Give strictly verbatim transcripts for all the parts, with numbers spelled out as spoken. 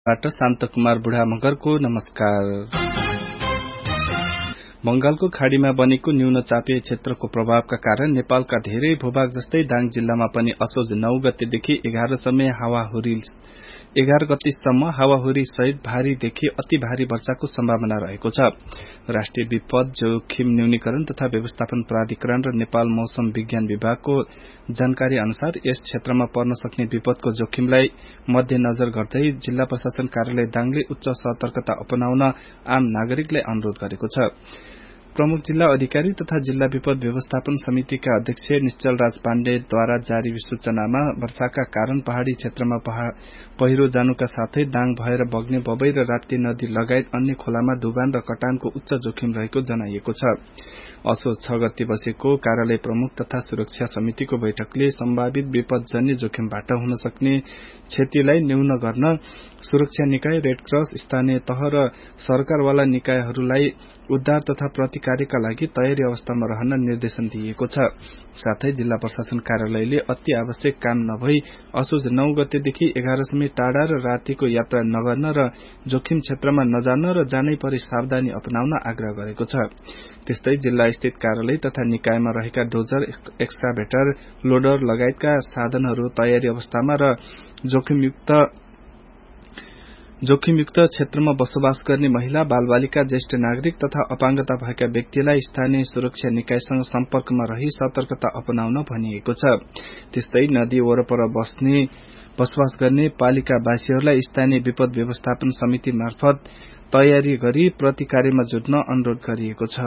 बाट शान्तकुमार बुढा मगरको नमस्कार। बंगालको खाड़ीमा बनेको न्यून चापीय क्षेत्रको प्रभावका कारण नेपालका धेरै भूभाग जस्तै दाङ जिल्लामा पनि असोज नौ गतेदेखि एघार समय हावाहुरी एघार गतिसम्म हावाहुरी सहित भारीदेखि अति भारी वर्षाको सम्भावना रहेको छ। राष्ट्रिय विपद जोखिम न्यूनीकरण तथा व्यवस्थापन प्राधिकरण र नेपाल मौसम विज्ञान विभागको जानकारी अनुसार यस क्षेत्रमा पर्न सक्ने विपदको जोखिमलाई मध्यनजर गर्दै जिल्ला प्रशासन कार्यालय दाङले उच्च सतर्कता अपनाउन आम नागरिकलाई अनुरोध गरेको छ। प्रमुख जिल्ला अधिकारी तथा जिल्ला विपद व्यवस्थापन समितिका अध्यक्ष निश्चल राज पाण्डेद्वारा जारी सूचनामा वर्षाका कारण पहाड़ी क्षेत्रमा पहिरो जानुका साथै दाङ भएर बग्ने बबई र राप्ती नदी लगायत अन्य खोलामा डुबान र कटानको उच्च जोखिम रहेको जनाइएको छ। असोज छ गते बसेको कार्यालय प्रमुख तथा सुरक्षा समितिको बैठकले सम्भावित विपदजन्य जोखिमबाट हुन सक्ने क्षतिलाई न्यून गर्न सुरक्षा निकाय, रेडक्रस, स्थानीय तह र सरकारवाला निकायहरूलाई उद्धार तथा प्रतिकार्यका लागि तयारी अवस्थामा रहन निर्देशन दिइएको छ। साथै जिल्ला प्रशासन कार्यालयले अति आवश्यक काम नभई असोज नौ गतेदेखि एघार समय टाढा र रातिको यात्रा नगर्न र जोखिम क्षेत्रमा नजान र जानै परे सावधानी अपनाउन आग्रह गरेको छ। त्यस्तै जिल्ला स्थित कार्यालय तथा निकायमा रहेका डोजर, एक्सकाभेटर, लोडर लगायतका साधनहरू तयारी अवस्थामा र जोखिमयुक्त जोखिमयुक्त क्षेत्रमा बसोबास गर्ने महिला, बालबालिका, ज्येष्ठ नागरिक तथा अपाङ्गता भएका व्यक्तिलाई स्थानीय सुरक्षा निकायसँग सम्पर्कमा रही सतर्कता अपनाउन भनिएको छ। त्यस्तै नदी वरपर बस्ने बसोबास गर्ने पालिकावासीहरूलाई स्थानीय विपद व्यवस्थापन समिति मार्फत तयारी गरी प्रतिकार्यमा जुट्न अनुरोध गरिएको छ।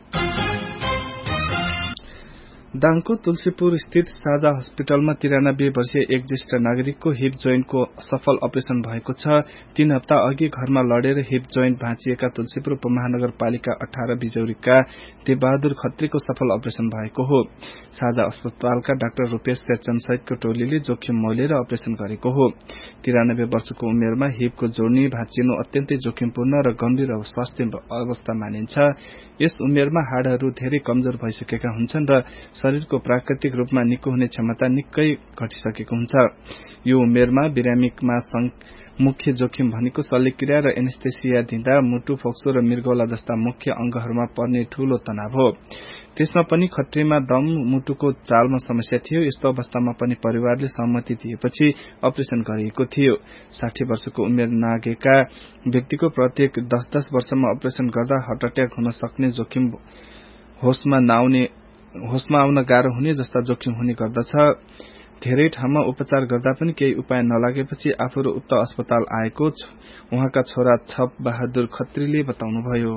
दाङको तुलसीपुर स्थित साझा अस्पतालमा तिरानब्बे वर्षीय एक ज्येष्ठ नागरिकको हिप जोइन्टको सफल अपरेशन भएको छ। तीन हप्ता अघि घरमा लडेर हिप जोइन्ट भाँचिएका तुलसीपुर उपमहानगरपालिका अठारह बिजौरीका देवबहादुर खत्रीको सफल अपरेशन भएको हो। साझा अस्पतालका डाक्टर रूपेश शेरचन सहितको टोलीले जोखिम मोलेर अपरेशन गरेको हो। तिरानब्बे वर्षको उमेरमा हिपको जोड्नी भाँचिनु अत्यन्तै जोखिमपूर्ण र गम्भीर स्वास्थ्य अवस्था मानिन्छ। यस उमेरमा हाडहरू धेरै कमजोर भइसकेका हुन्छन् र शरीरको प्राकृतिक रूपमा निको हुने क्षमता निकै घटिसकेको हुन्छ। यो उमेरमा बिरामीमा मुख्य जोखिम भनेको शल्यक्रिया र एनेस्थेसिया दिँदा मुटु, फोक्सो र मृगौला जस्ता मुख्य अंगहरूमा पर्ने ठूलो तनाव हो। त्यसमा पनि खत्रीमा दम, मुटुको चालमा समस्या थियो। यस्तो अवस्थामा पनि परिवारले सहमति दिएपछि अपरेशन गरिएको थियो। साठी वर्षको उमेर नागेका व्यक्तिको प्रत्येक दस दस वर्षमा अपरेशन गर्दा हार्ट अट्याक हुन सक्ने जोखिम, होसमा नआउने होसमा आउन गाह्रो हुने जस्ता जोखिम हुने गर्दछ। धेरै ठाउँमा उपचार गर्दा पनि केही उपाय नलागेपछि आफूहरू उक्त अस्पताल आएको उहाँका छोरा छप बहादुर खत्रीले बताउनुभयो।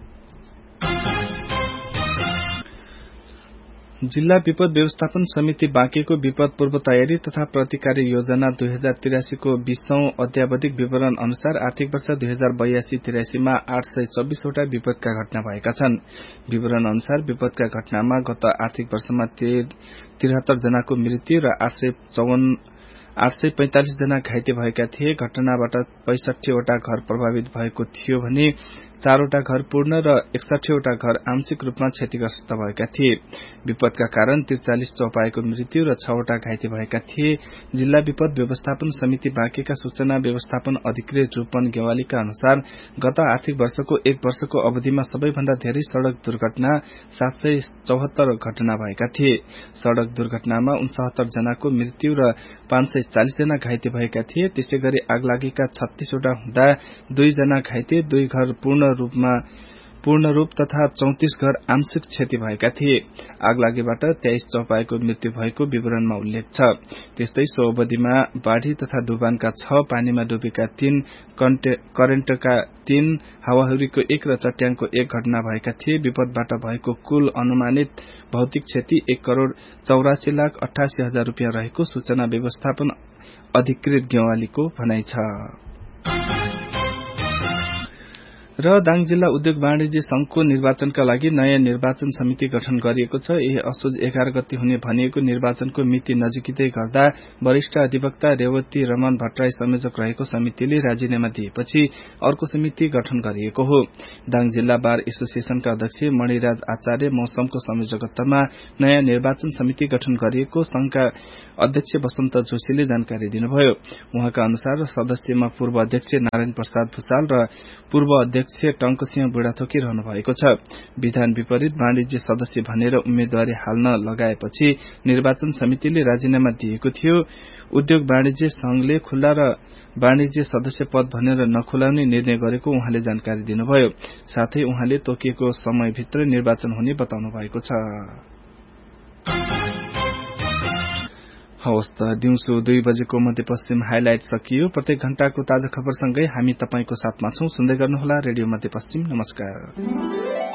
जिल्ला विपद व्यवस्थापन समिति बाँकेको विपद पूर्व तयारी तथा प्रतिकारी योजना दुई हजार तिरासी को बीसौं अध्यावधिक विवरण अनुसार आर्थिक वर्ष दुई हजार बयासी तिरासीमा आठ सय चौबीसवटा विपदका घटना भएका छन्। विवरण अनुसार विपदका घटनामा गत आर्थिक वर्षमा तिहत्तर जनाको मृत्यु र आठ सय चौवन आठ सय पैंतालिस जना घाइते भएका थिए। घटनाबाट पैंसठीवटा घर प्रभावित भएको थियो भने चारवटा घर पूर्ण र एकसठीवटा घर आंशिक रूपमा क्षतिग्रस्त भएका थिए। विपदका कारण त्रिचालिस चौपाएको मृत्यु र छवटा घाइते भएका थिए। जिल्ला विपद व्यवस्थापन समिति बाँकेका सूचना व्यवस्थापन अधिकृत रूपन गेवालीका अनुसार गत आर्थिक वर्षको एक वर्षको अवधिमा सबैभन्दा धेरै सड़क दुर्घटना सात सय चौहत्तर घटना भएका थिए। सड़क दुर्घटनामा उनसत्तर जनाको मृत्यु र पाँच सय चालिस जना घाइते भएका थिए। त्यसैगरी आगलागीका छत्तीसवटा हुँदा दुई जना घाइते, दुई घर पूर्ण रूपमा पूर्ण रूप तथा चौतिस घर आंशिक क्षति भएका थिए। आगलागीबाट तेइस चौपाएको मृत्यु भएको विवरणमा उल्लेख छ। त्यस्तै सो अवधिमा बाढ़ी तथा डुबानका छ, पानीमा डुबेका तीन, करेन्टका तीन, हावाहुरीको एक र चट्याङको एक घटना भएका थिए। विपदबाट भएको कुल अनुमानित भौतिक क्षति एक करोड़ चौरासी लाख अठासी हजार रूपियाँ रहेको सूचना व्यवस्थापन अधिकृत गेवालीको भनाइ छ। र दाङ जिल्ला उद्योग वाणिज्य संघको निर्वाचनका लागि नयाँ निर्वाचन समिति गठन गरिएको छ। यही असोज एघार गते हुने भनिएको निर्वाचनको मिति नजिकै गर्दा वरिष्ठ अधिवक्ता रेवती रमन भट्टराई संयोजक रहेको समितिले राजीनामा दिएपछि अर्को समिति गठन गरिएको हो। दाङ जिल्ला बार एसोसिएशनका अध्यक्ष मणिराज आचार्य मौसमको संयोजकत्वमा नयाँ निर्वाचन समिति गठन गरिएको संघका अध्यक्ष वसन्त जोशीले जानकारी दिनुभयो। उहाँका अनुसार सदस्यमा पूर्व अध्यक्ष नारायण प्रसाद भूषाल र पूर्व अध्यक्ष टंकसिंह बुढाथोकी रहनु भएको छ। विधान विपरीत वाणिज्य सदस्य भनेर उम्मेद्वारी हाल्न लगाएपछि निर्वाचन समितिले राजीनामा दिएको थियो। उद्योग वाणिज्य संघले खुल्ला र वाणिज्य सदस्य पद भनेर नखुलाउने निर्णय गरेको उहाँले जानकारी दिनुभयो। साथै उहाँले तोकिएको समयभित्र निर्वाचन हुने बताउनु भएको छ। हवस् त दिउँसो दुई बजेको मध्यपश्चिम हाइलाइट सकियो। प्रत्येक घण्टाको ताजा खबरसँगै हामी तपाईंको साथमा छौं। सुन्दै गर्नुहोला रेडियो मध्यपश्चिम। नमस्कार।